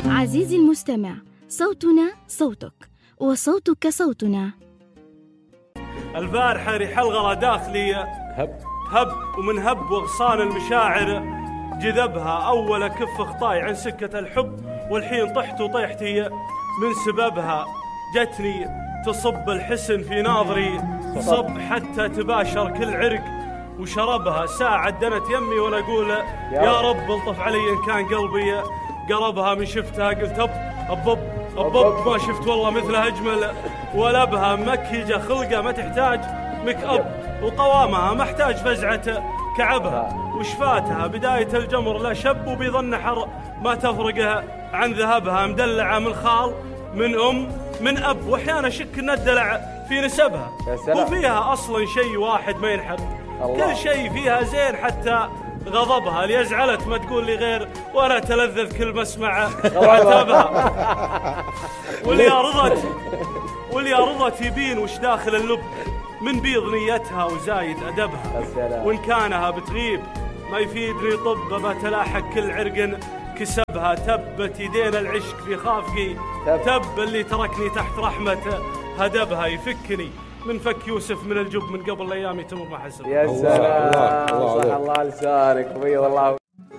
عزيزي المستمع، صوتنا صوتك وصوتك صوتنا. البارحة ريح الغلا داخلي هب ومن هب وغصان المشاعر جذبها أول كف خطاي عن سكة الحب، والحين طحت وطيحتي من سببها. جتني تصب الحسن في ناظري صب حتى تباشر كل عرق وشربها. ساعة دنت يمي وانا اقول يا رب الطف علي ان كان قلبي قربها. من شفتها قلت أب ما شفت والله مثلها اجمل، ولبها مكيجة خلقة ما تحتاج ميك اب، وقوامها محتاج فزعة كعبها، وشفاتها بداية الجمر لا شب وبيض النحر ما تفرقها عن ذهبها. مدلعة من خال من من أب، وأحيانا شك أن الدلع في نسبها، وفيها أصلا شيء واحد ما ينحر، كل شيء فيها زين حتى غضبها. ليزعلت ما تقول لي غير ولا تلذذ كل ما اسمع عتابها. واللي رضت يبين وش داخل اللب من بيض نيتها وزايد أدبها. وإن كانها بتغيب ما يفيدني طب بتلاحق كل عرق كسبها. تبت يدين العشق في خافقي تب اللي تركني تحت رحمة هدبها. يفكني من فك يوسف من الجب من قبل الايام يتم ما حسب. يا سلام، صح الله لسانك بيض الله.